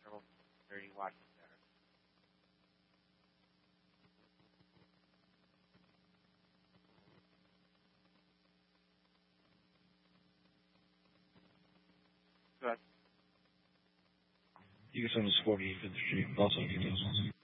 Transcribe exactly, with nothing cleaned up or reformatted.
Or are you watching there? Good. You can send us forty-eight for the stream. Also, details.